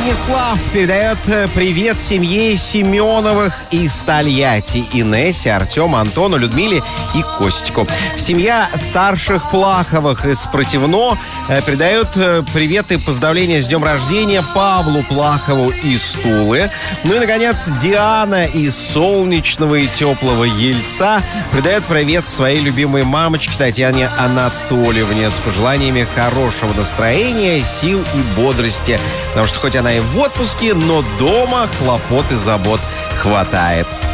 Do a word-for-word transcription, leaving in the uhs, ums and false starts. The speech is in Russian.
Станислав передает привет семье Семеновых из Тольятти. Инессе, Артему, Антону, Людмиле и Костику. Семья старших Плаховых из Противно передает привет и поздравления с днем рождения Павлу Плахову из Тулы. Ну и, наконец, Диана из солнечного и теплого Ельца передает привет своей любимой мамочке Татьяне Анатольевне с пожеланиями хорошего настроения, сил и бодрости. Потому что хоть она и в отпуске, но дома хлопот и забот хватает.